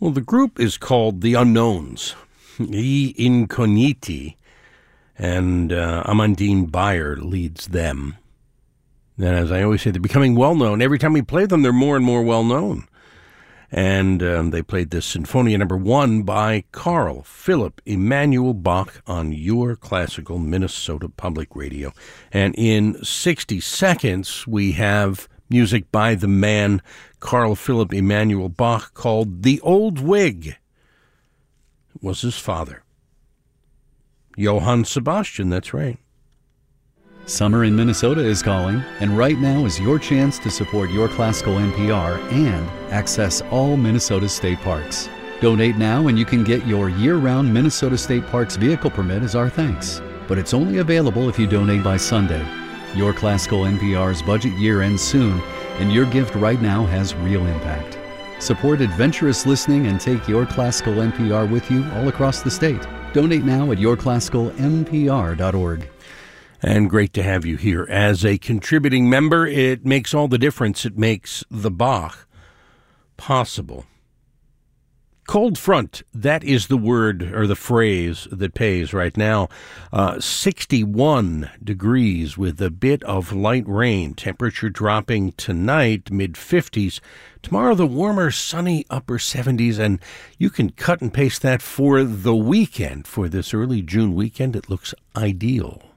Well, the group is called The Unknowns, I Incogniti, and Amandine Bayer leads them. And as I always say, they're becoming well-known. Every time we play them, they're more and more well-known. And they played this Sinfonia No. 1 by Carl Philipp Emanuel Bach on Your Classical Minnesota Public Radio. And in 60 seconds, we have music by the man Carl Philipp Emanuel Bach called The Old Wig. It was his father. Johann Sebastian, that's right. Summer in Minnesota is calling, and right now is your chance to support Your Classical NPR and access all Minnesota state parks. Donate now and you can get your year-round Minnesota State Parks vehicle permit as our thanks. But it's only available if you donate by Sunday. Your Classical NPR's budget year ends soon, and your gift right now has real impact. Support adventurous listening and take Your Classical NPR with you all across the state. Donate now at yourclassicalnpr.org. And great to have you here as a contributing member. It makes all the difference. It makes the Bach possible. Cold front, that is the word or the phrase that pays right now. 61 degrees with a bit of light rain. Temperature dropping tonight, mid-50s. Tomorrow, the warmer, sunny upper 70s. And you can cut and paste that for the weekend. For this early June weekend, it looks ideal.